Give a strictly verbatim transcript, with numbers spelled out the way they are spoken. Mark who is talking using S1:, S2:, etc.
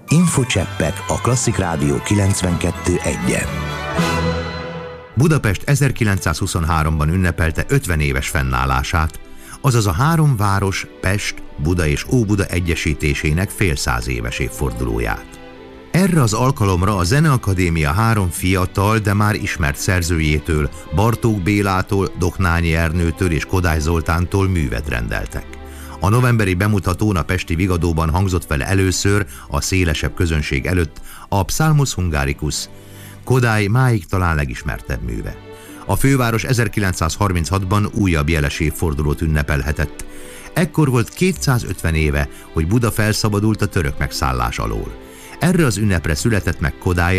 S1: Infocseppek a Klasszik Rádió kilencvenkettő egyen.
S2: Budapest ezerkilencszázhuszonháromban ünnepelte ötven éves fennállását, azaz a három város, Pest, Buda és Óbuda egyesítésének félszáz éves évfordulóját. Erre az alkalomra a Zeneakadémia három fiatal, de már ismert szerzőjétől, Bartók Bélától, Doknányi Ernőtől és Kodály Zoltántól művet rendeltek. A novemberi bemutatón a pesti Vigadóban hangzott fel először a szélesebb közönség előtt a Psalmus Hungaricus, Kodály máig talán legismertebb műve. A főváros ezerkilencszázharminchatban újabb jeles évfordulót ünnepelhetett. Ekkor volt kétszázötven éve, hogy Buda felszabadult a török megszállás alól. Erre az ünnepre született meg Kodály